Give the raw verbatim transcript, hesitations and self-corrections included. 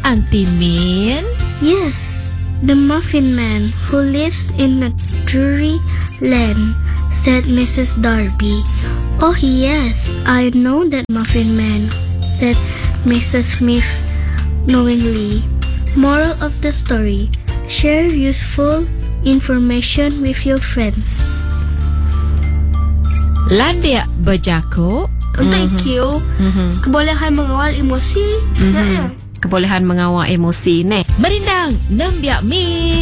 Auntie Min? Yes, the Muffin Man who lives in a dreary land, said Missus Darby. Oh yes, I know that Muffin Man, said Missus Smith knowingly. Moral of the story: share useful information with your friends. Landia berjaku. Thank you. Mhm. Kebolehan mengawal emosi. Mhm. Kebolehan mengawal emosi ni. Merindang, nembiak mi.